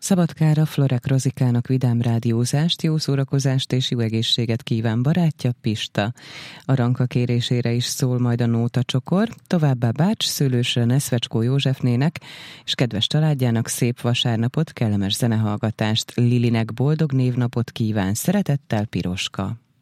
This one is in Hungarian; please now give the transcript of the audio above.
Szabadkára Florek Rozikának vidám rádiózást, jó szórakozást és jó egészséget kíván barátja, Pista. A Ranka kérésére is szól majd a nótacsokor, továbbá Bács szőlősre Neszvecskó Józsefnének és kedves családjának szép vasárnapot, kellemes zenehallgatást, Lilinek boldog névnapot kíván, szeretettel Piroska.